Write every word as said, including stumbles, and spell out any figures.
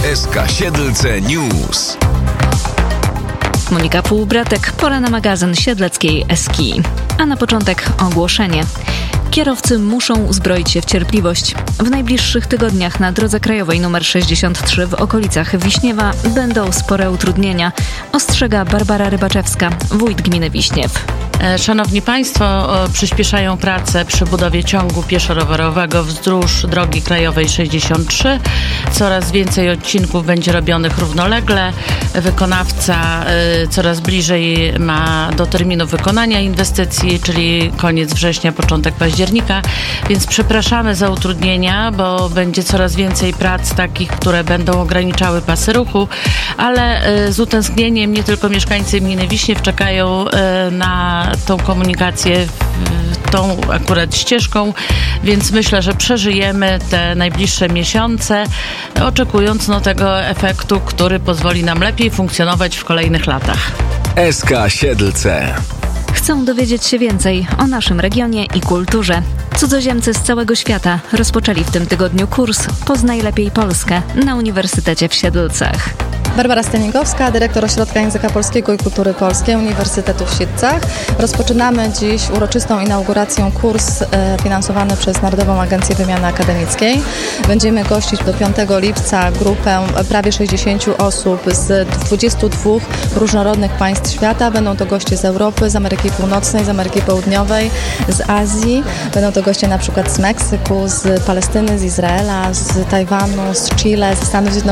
S K Siedlce News. Monika Półbratek, pora na magazyn Siedleckiej Eski. A na początek ogłoszenie. Kierowcy muszą uzbroić się w cierpliwość. W najbliższych tygodniach na drodze krajowej nr sześćdziesiąt trzy w okolicach Wiśniewa będą spore utrudnienia. Ostrzega Barbara Rybaczewska, wójt gminy Wiśniew. Szanowni Państwo, przyspieszają prace przy budowie ciągu pieszo-rowerowego wzdłuż drogi krajowej sześćdziesiąt trzy. Coraz więcej odcinków będzie robionych równolegle. Wykonawca coraz bliżej ma do terminu wykonania inwestycji, czyli koniec września, początek października, więc przepraszamy za utrudnienia, bo będzie coraz więcej prac takich, które będą ograniczały pasy ruchu, ale z utęsknieniem nie tylko mieszkańcy gminy Wiśniew czekają na tą komunikację tą akurat ścieżką, więc myślę, że przeżyjemy te najbliższe miesiące, oczekując no, tego efektu, który pozwoli nam lepiej funkcjonować w kolejnych latach. S K Siedlce. Chcą dowiedzieć się więcej o naszym regionie i kulturze. Cudzoziemcy z całego świata rozpoczęli w tym tygodniu kurs Poznaj lepiej Polskę na Uniwersytecie w Siedlcach. Barbara Stenigowska, dyrektor Ośrodka Języka Polskiego i Kultury Polskiej Uniwersytetu w Siedlcach. Rozpoczynamy dziś uroczystą inauguracją kurs e, finansowany przez Narodową Agencję Wymiany Akademickiej. Będziemy gościć do piątego lipca grupę prawie sześćdziesięciu osób z dwudziestu dwóch różnorodnych państw świata. Będą to goście z Europy, z Ameryki Północnej, z Ameryki Południowej, z Azji. Będą to goście na przykład z Meksyku, z Palestyny, z Izraela, z Tajwanu, z Chile, ze Stanów Zjednoczonych.